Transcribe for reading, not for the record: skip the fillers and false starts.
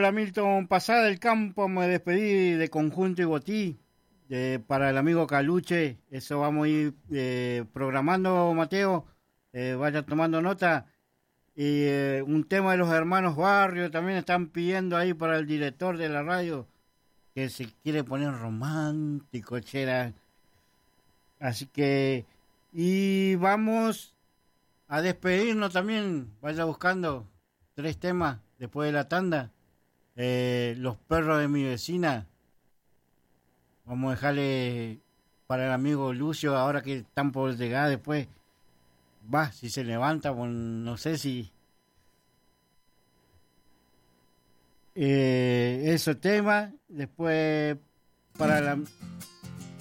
Hola Milton, pasada el campo me despedí de Conjunto y Botí, para el amigo Caluche, eso vamos a ir programando, Mateo, vaya tomando nota. Y un tema de los hermanos Barrio también están pidiendo ahí para el director de la radio, que se quiere poner romántico, chera. Así que, y vamos a despedirnos también, vaya buscando 3 temas después de la tanda. Los perros de mi vecina, vamos a dejarle para el amigo Lucio, ahora que están por llegar después, va, si se levanta, pues, no sé si ese tema, después para la